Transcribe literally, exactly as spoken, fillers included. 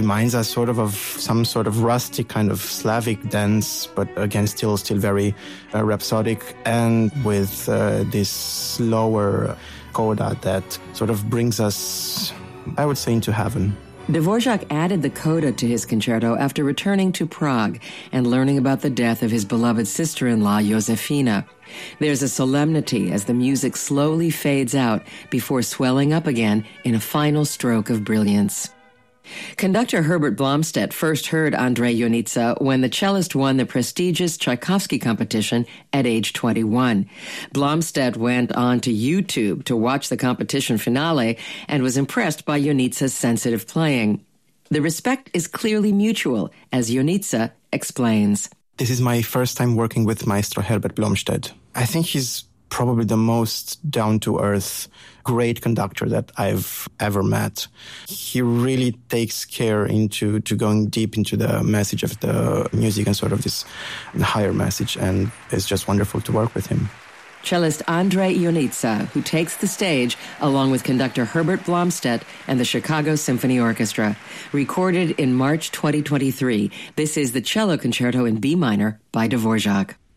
reminds us sort of of some sort of rustic kind of Slavic dance, but again, still still very uh, rhapsodic, and with uh, this slower coda that sort of brings us, I would say, into heaven. Dvorak added the coda to his concerto after returning to Prague and learning about the death of his beloved sister-in-law, Josefina. There's a solemnity as the music slowly fades out before swelling up again in a final stroke of brilliance. Conductor Herbert Blomstedt first heard Andrei Ionita when the cellist won the prestigious Tchaikovsky competition at age twenty-one. Blomstedt went on to YouTube to watch the competition finale and was impressed by Ionita's sensitive playing. The respect is clearly mutual, as Ionita explains. This is my first time working with Maestro Herbert Blomstedt. I think he's probably the most down-to-earth, great conductor that I've ever met. He really takes care into to going deep into the message of the music and sort of this higher message, and it's just wonderful to work with him. Cellist Andrei Ionita, who takes the stage along with conductor Herbert Blomstedt and the Chicago Symphony Orchestra. Recorded in March twenty twenty-three, this is the Cello Concerto in B minor by Dvorak.